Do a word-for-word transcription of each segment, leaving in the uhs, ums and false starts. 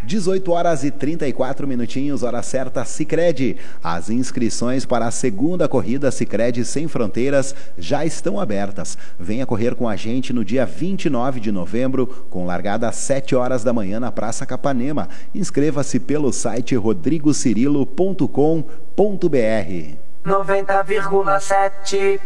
dezoito horas e trinta e quatro minutinhos, hora certa, Sicredi. As inscrições para a segunda corrida Sicredi Sem Fronteiras já estão abertas. Venha correr com a gente no dia vinte e nove de novembro, com largada às sete horas da manhã na Praça Capanema. Inscreva-se pelo site rodrigo cirilo ponto com ponto br. noventa vírgula sete.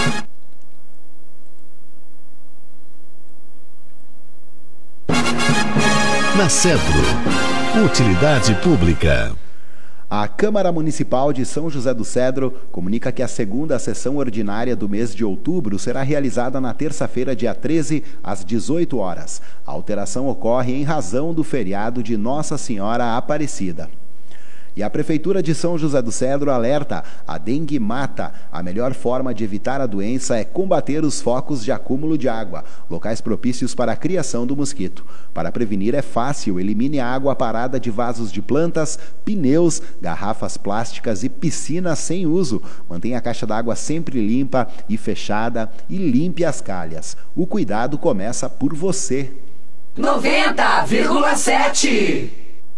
Na Cedro, utilidade pública. A Câmara Municipal de São José do Cedro comunica que a segunda sessão ordinária do mês de outubro será realizada na terça-feira, dia treze, às dezoito horas. A alteração ocorre em razão do feriado de Nossa Senhora Aparecida. E a Prefeitura de São José do Cedro alerta: a dengue mata. A melhor forma de evitar a doença é combater os focos de acúmulo de água, locais propícios para a criação do mosquito. Para prevenir é fácil: elimine a água parada de vasos de plantas, pneus, garrafas plásticas e piscinas sem uso. Mantenha a caixa d'água sempre limpa e fechada e limpe as calhas. O cuidado começa por você. noventa vírgula sete.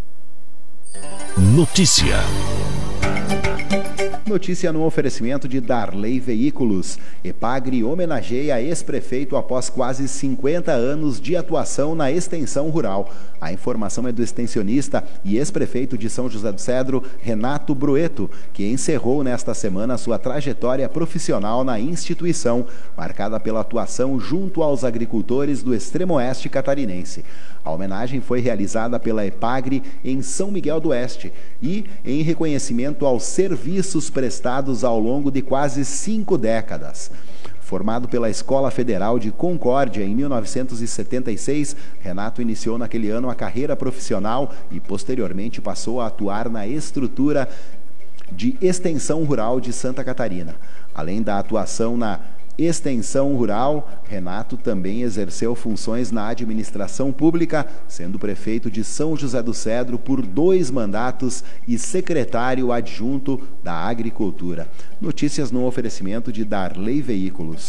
Notícia. Notícia no oferecimento de Darley Veículos. Epagre homenageia ex-prefeito após quase cinquenta anos de atuação na extensão rural. A informação é do extensionista e ex-prefeito de São José do Cedro, Renato Brueto, que encerrou nesta semana sua trajetória profissional na instituição, marcada pela atuação junto aos agricultores do extremo oeste catarinense. A homenagem foi realizada pela Epagre em São Miguel do Oeste e em reconhecimento aos serviços prestados ao longo de quase cinco décadas. Formado pela Escola Federal de Concórdia em mil novecentos e setenta e seis, Renato iniciou naquele ano a carreira profissional e posteriormente passou a atuar na estrutura de extensão rural de Santa Catarina. Além da atuação na extensão rural, Renato também exerceu funções na administração pública, sendo prefeito de São José do Cedro por dois mandatos e secretário adjunto da Agricultura. Notícias no oferecimento de Darley Veículos.